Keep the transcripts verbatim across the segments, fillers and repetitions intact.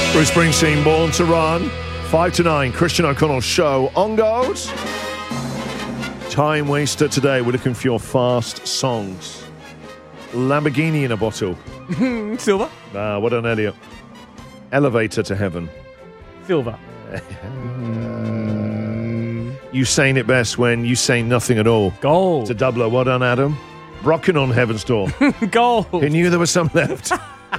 Bruce Springsteen, Born to Run. Five to nine, Christian O'Connell Show on goes. Time waster today. We're looking for your fast songs. Lamborghini in a bottle. Silver. Ah, what an Elliot. Elevator to heaven. Silver. You saying it best when you say nothing at all. Gold. It's a doubler. Well done, Adam. Rocking on Heaven's Door. Gold. Who knew there was some left?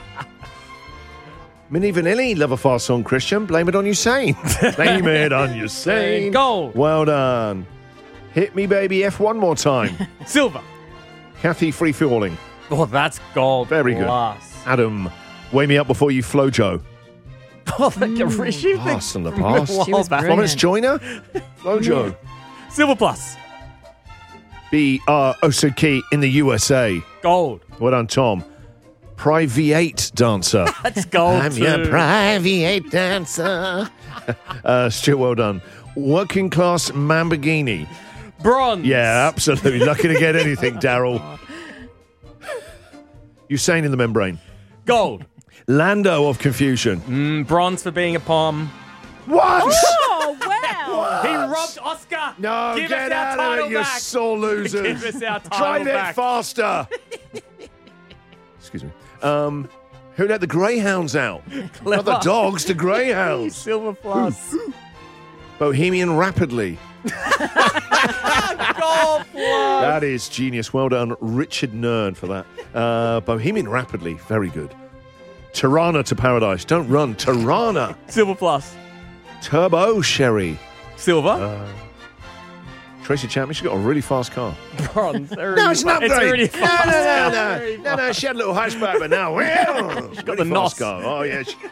Minnie Vanilli, love a fast song, Christian. Blame it on Usain. Blame it on Usain. Gold. Well done. Hit me, baby, F one more time. Silver. Kathy, Free Falling. Oh, that's gold. Very good. Plus. Adam, Wake Me Up Before You Flow, Joe. Oh, thank you. She Pass on the past. She was back. Florence Joyner, Flow, Joe. Silver plus. B R Osuki in the U S A. Gold. Well done, Tom. Private Dancer. That's gold I'm too. your private dancer. uh, Stuart, well done. Working Class Lamborghini. Bronze. Yeah, absolutely. Lucky to get anything, Daryl. Usain in the membrane. Gold. Lando of Confusion. Mm, bronze for being a palm. What? Oh, wow. He robbed Oscar. No, Give get us our out of title it, you back. sore losers. Give us our title Drive it back. faster. Excuse me. Um, who let the greyhounds out? Not the dogs, the greyhounds. Silver plus. Bohemian Rapidly. Gold plus. That is genius. Well done, Richard Nern, for that. Uh, Bohemian Rapidly. Very good. Tirana to Paradise. Don't run. Tirana. Silver plus. Turbo Sherry. Silver. Uh, Tracy Chapman, she's got a really fast car. Bronze. No, it's not It's great. already No, fast. no, no, no. Very No, no, she had a little hatchback, but now, she's got the nos. car. Oh, yeah. She...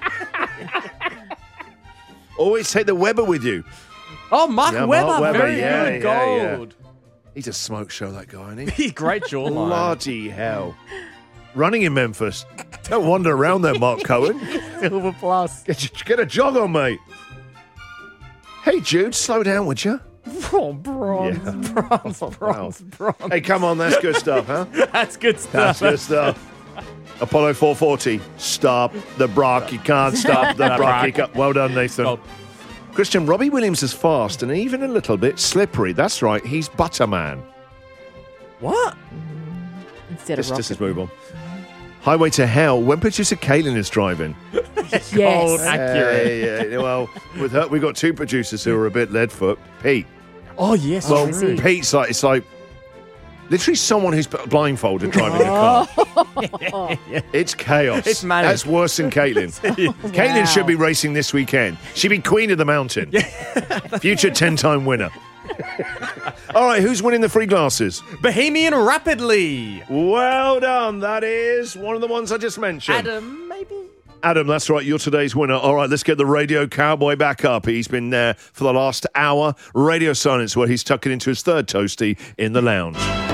Always take the Weber with you. Oh, Mark Yeah, Webber. Mark Webber, Very yeah, good. yeah, yeah. Gold. He's a smoke show, that guy, isn't he? He's great jawline. Bloody hell. Running in Memphis. Don't wander around there, Mark Cohen. Silver plus. Get, get a jog on, mate. Hey, Jude, slow down, would you? Oh, bronze. Yeah. Bronze. Wow. Bronze. Bronze. Hey, come on, that's good stuff, huh? That's good That's stuff. good stuff. Apollo four forty. Stop the Brock. You can't stop the Brock. You can't- Well done, Nathan. Gold. Christian, Robbie Williams is fast and even a little bit slippery. That's right. He's Butterman. What? Instead Let's of just rocket. move on. Highway to Hell. When producer Kaylin is driving. Yes. Gold. Accurate. Yeah, yeah. Well, with her, we've got two producers who are a bit lead foot. Pete. Oh, yes. Well, is he? Pete's like, it's like literally someone who's blindfolded driving a car. It's chaos. It's manic. That's worse than Caitlin. Caitlin Wow. should be racing this weekend. She'd be queen of the mountain. Future ten-time winner. All right, who's winning the free glasses? Bohemian Rapidly. Well done. That is one of the ones I just mentioned. Adam, maybe? Adam, that's right. You're today's winner. All right, let's get the radio cowboy back up. He's been there for the last hour. Radio silence where he's tucking into his third toasty in the lounge.